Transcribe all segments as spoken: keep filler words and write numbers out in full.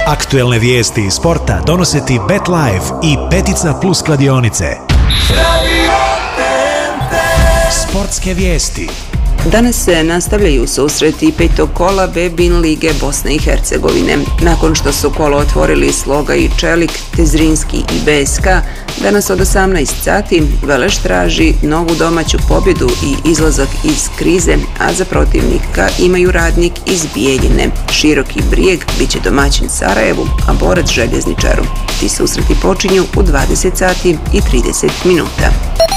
Aktuelne vijesti iz sporta donose ti BetLife i Petica Plus kladionice. Sportske vijesti. Danas se nastavljaju susreti petog kola B-Bin lige Bosne i Hercegovine. Nakon što su kolo otvorili Sloga i Čelik, te Zrinski i B S K, danas od osamnaest sati Veleš traži novu domaću pobjedu i izlazak iz krize, a za protivnika imaju Radnik iz Bijeljine. Široki Brijeg biće domaćin Sarajevu, a Borac Željezničaru. Ti susreti počinju u dvadeset sati i trideset minuta.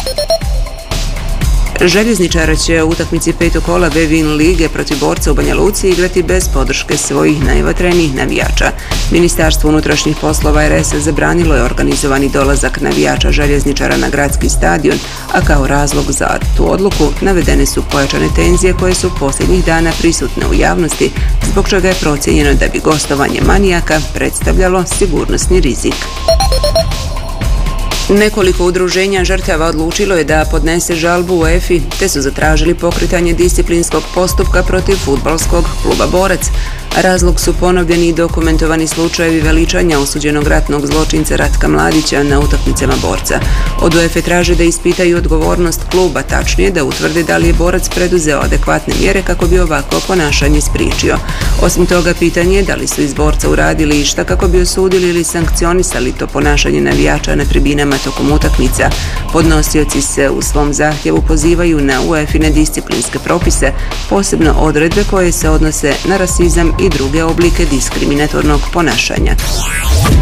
Željezničara će u utakmici petog kola B-Bin lige protiv Borca u Banja Luci igrati bez podrške svojih najvatrenijih navijača. Ministarstvo unutrašnjih poslova R S zabranilo je organizovani dolazak navijača Željezničara na gradski stadion, a kao razlog za tu odluku navedene su pojačane tenzije koje su posljednjih dana prisutne u javnosti, zbog čega je procijenjeno da bi gostovanje manijaka predstavljalo sigurnosni rizik. Nekoliko udruženja žrtava odlučilo je da podnese žalbu u UEFA, te su zatražili pokretanje disciplinskog postupka protiv fudbalskog kluba Borac. Razlog su ponovljeni i dokumentovani slučajevi veličanja osuđenog ratnog zločinca Ratka Mladića na utakmicama Borca. Od UEFA traže da ispitaju odgovornost kluba, tačnije da utvrde da li je Borac preduzeo adekvatne mjere kako bi ovako ponašanje spriječio. Osim toga, pitanje je da li su iz Borca uradili išta kako bi osudili ili sankcionisali to ponašanje navijača na tribinama tokom utakmica. Podnosioci se u svom zahtjevu pozivaju na UEFA-ine disciplinske propise, posebno odredbe koje se odnose na rasizam i druge oblike diskriminatornog ponašanja.